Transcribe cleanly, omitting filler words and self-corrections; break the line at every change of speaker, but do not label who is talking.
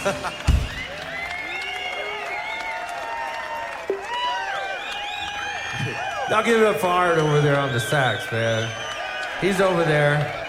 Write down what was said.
Y'all give it up for Art over there on the sax, man. He's over there.